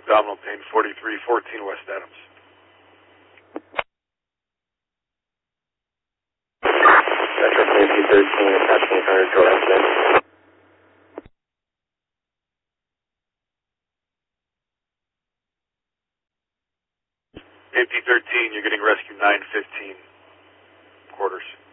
abdominal pain, 4314 West Adams. Metro AP13, attaching fire door accident. AP13, you're getting rescue 915 quarters.